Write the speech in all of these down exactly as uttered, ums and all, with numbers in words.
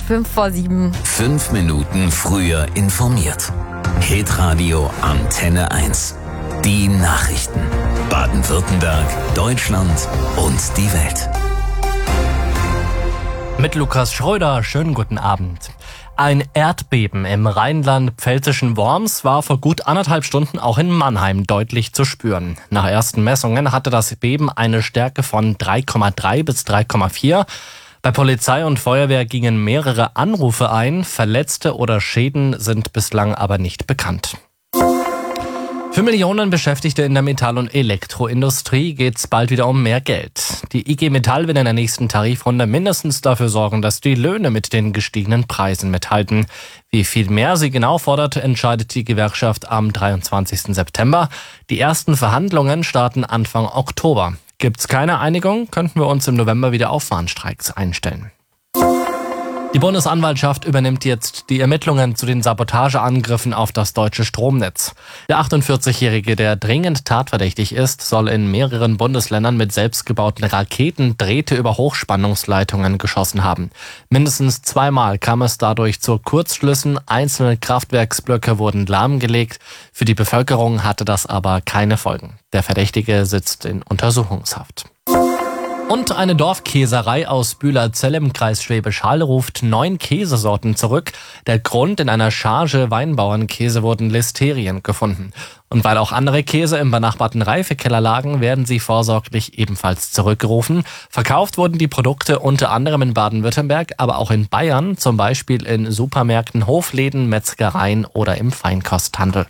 fünf vor sieben. Fünf Minuten früher informiert. Hitradio Antenne eins. Die Nachrichten. Baden-Württemberg, Deutschland und die Welt. Mit Lukas Schröder, schönen guten Abend. Ein Erdbeben im rheinland-pfälzischen Worms war vor gut anderthalb Stunden auch in Mannheim deutlich zu spüren. Nach ersten Messungen hatte das Beben eine Stärke von drei Komma drei bis drei Komma vier. Bei Polizei und Feuerwehr gingen mehrere Anrufe ein. Verletzte oder Schäden sind bislang aber nicht bekannt. Für Millionen Beschäftigte in der Metall- und Elektroindustrie geht es bald wieder um mehr Geld. Die I G Metall will in der nächsten Tarifrunde mindestens dafür sorgen, dass die Löhne mit den gestiegenen Preisen mithalten. Wie viel mehr sie genau fordert, entscheidet die Gewerkschaft am dreiundzwanzigsten September. Die ersten Verhandlungen starten Anfang Oktober. Gibt's keine Einigung, könnten wir uns im November wieder auf Warnstreiks einstellen. Die Bundesanwaltschaft übernimmt jetzt die Ermittlungen zu den Sabotageangriffen auf das deutsche Stromnetz. Der achtundvierzigjährige, der dringend tatverdächtig ist, soll in mehreren Bundesländern mit selbstgebauten Raketen Drähte über Hochspannungsleitungen geschossen haben. Mindestens zweimal kam es dadurch zu Kurzschlüssen, einzelne Kraftwerksblöcke wurden lahmgelegt. Für die Bevölkerung hatte das aber keine Folgen. Der Verdächtige sitzt in Untersuchungshaft. Und eine Dorfkäserei aus Bühlerzell im Kreis Schwäbisch Hall ruft neun Käsesorten zurück. Der Grund: in einer Charge Weinbauernkäse wurden Listerien gefunden. Und weil auch andere Käse im benachbarten Reifekeller lagen, werden sie vorsorglich ebenfalls zurückgerufen. Verkauft wurden die Produkte unter anderem in Baden-Württemberg, aber auch in Bayern, zum Beispiel in Supermärkten, Hofläden, Metzgereien oder im Feinkosthandel.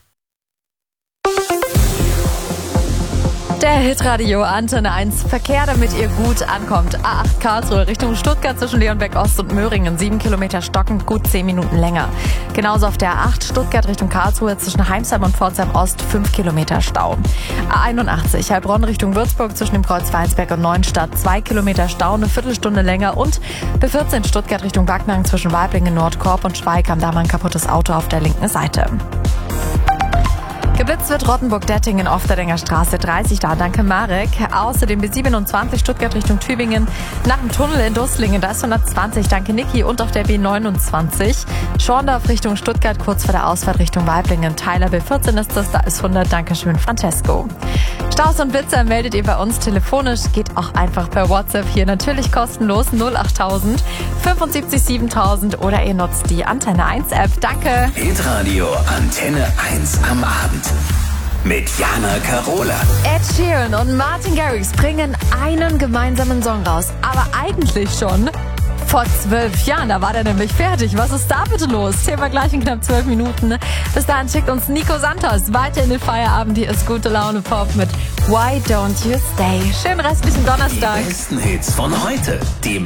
Der Hitradio Antenne eins Verkehr, damit ihr gut ankommt. A acht Karlsruhe Richtung Stuttgart zwischen Leonberg Ost und Möhringen. sieben Kilometer stockend, gut zehn Minuten länger. Genauso auf der A acht Stuttgart Richtung Karlsruhe zwischen Heimsheim und Pforzheim Ost fünf Kilometer Stau. A einundachtzig Heilbronn Richtung Würzburg zwischen dem Kreuz Weinsberg und Neuenstadt zwei Kilometer Stau, eine Viertelstunde länger. Und B vierzehn Stuttgart Richtung Backnang zwischen Weiblingen, Nordkorb und Schweig haben da mal ein kaputtes Auto auf der linken Seite. Geblitzt wird Rottenburg-Dettingen auf der Denger Straße dreißig, da danke Marek. Außerdem B siebenundzwanzig Stuttgart Richtung Tübingen. Nach dem Tunnel in Dustlingen, da ist hundertzwanzig, danke Niki. Und auch der B neunundzwanzig. Schorndorf Richtung Stuttgart, kurz vor der Ausfahrt Richtung Weiblingen. Tyler B vierzehn ist das, da ist hundert, danke schön Francesco. Staus und Blitzer meldet ihr bei uns telefonisch, geht auch einfach per WhatsApp hier, natürlich kostenlos null achttausend fünfundsiebzig siebentausend oder ihr nutzt die Antenne eins App. Danke. Hitradio Antenne eins am Abend. Mit Jana Carola. Ed Sheeran und Martin Garrix bringen einen gemeinsamen Song raus. Aber eigentlich schon vor zwölf Jahren. Da war der nämlich fertig. Was ist da bitte los? Thema gleich in knapp zwölf Minuten. Bis dahin schickt uns Nico Santos weiter in den Feierabend. Hier ist gute Laune Pop mit Why Don't You Stay. Schönen restlichen Donnerstag. Die besten Hits von heute. Die